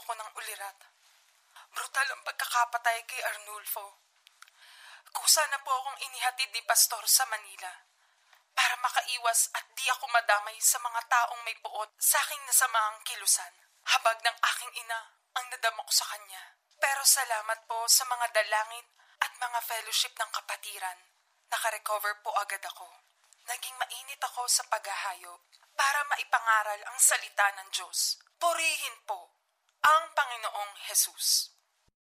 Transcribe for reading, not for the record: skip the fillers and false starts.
ko ng ulirat. Brutal ang pagkakapatay kay Arnulfo. Kusa na po akong inihatid ni Pastor sa Manila para makaiwas at di ako madamay sa mga taong may puot sa aking nasamaang kilusan. Habag ng aking ina ang nadama ko sa kanya. Pero salamat po sa mga dalangin at mga fellowship ng kapatiran. Nakarecover po agad ako. Naging mainit ako sa paghahayo para maipangaral ang salita ng Diyos. Purihin po ang Panginoong Jesus.